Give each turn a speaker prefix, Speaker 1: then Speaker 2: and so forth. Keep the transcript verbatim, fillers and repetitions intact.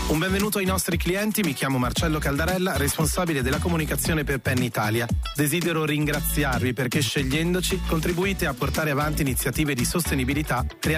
Speaker 1: Un benvenuto ai nostri clienti, mi chiamo Marcello Caldarella, responsabile della comunicazione per Penn Italia. Desidero ringraziarvi perché scegliendoci contribuite a portare avanti iniziative di sostenibilità